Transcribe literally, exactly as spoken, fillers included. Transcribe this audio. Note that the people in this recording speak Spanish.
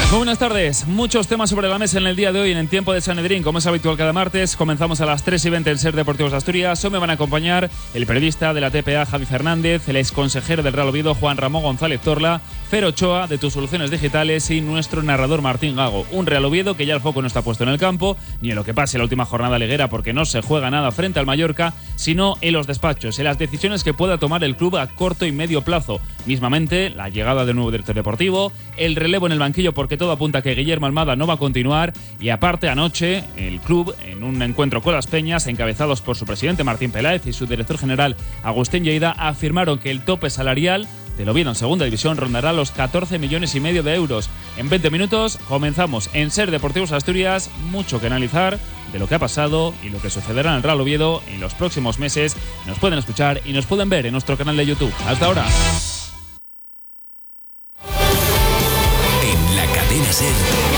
Muy buenas tardes. Muchos temas sobre la mesa en el día de hoy en el tiempo de Sanedrín. Como es habitual cada martes, comenzamos a las tres y veinte en Ser Deportivos Asturias. Hoy me van a acompañar el periodista de la T P A, Javi Fernández, el exconsejero del Real Oviedo, Juan Ramón González Torla, Fer Ochoa, de Tus Soluciones Digitales, y nuestro narrador Martín Gago. Un Real Oviedo que ya el foco no está puesto en el campo, ni en lo que pase en la última jornada liguera, porque no se juega nada frente al Mallorca, sino en los despachos, en las decisiones que pueda tomar el club a corto y medio plazo. Mismamente, la llegada del nuevo director deportivo, el relevo en el banquillo, porque todo apunta a que Guillermo Almada no va a continuar, y aparte anoche el club, en un encuentro con las Peñas, encabezados por su presidente Martín Peláez y su director general Agustín Lleida, afirmaron que el tope salarial del Oviedo en segunda división rondará los catorce millones y medio de euros. En veinte minutos comenzamos en Ser Deportivos Asturias. Mucho que analizar de lo que ha pasado y lo que sucederá en el Real Oviedo en los próximos meses. Nos pueden escuchar y nos pueden ver en nuestro canal de YouTube. Hasta ahora. En la cadena Ser.